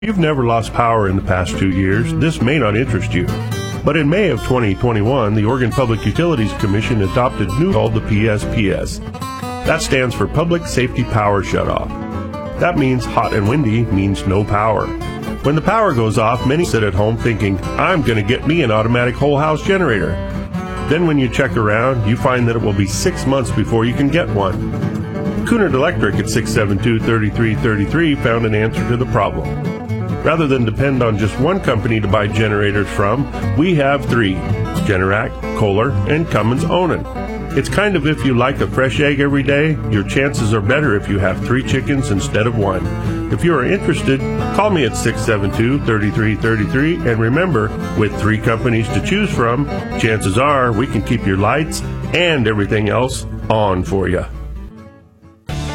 You've never lost power in the past 2 years, this may not interest you. But in May of 2021, the Oregon Public Utilities Commission adopted new called the PSPS. That stands for Public Safety Power Shutoff. That means hot and windy means no power. When the power goes off, many sit at home thinking, I'm going to get me an automatic whole house generator. Then when you check around, you find that it will be 6 months before you can get one. Cunard Electric at 672-3333 found an answer to the problem. Rather than depend on just one company to buy generators from, we have three: Generac, Kohler, and Cummins Onan. It's kind of if you like a fresh egg every day, your chances are better if you have 3 chickens instead of 1. If you are interested, call me at 672-3333, and remember, with 3 companies to choose from, chances are we can keep your lights and everything else on for you.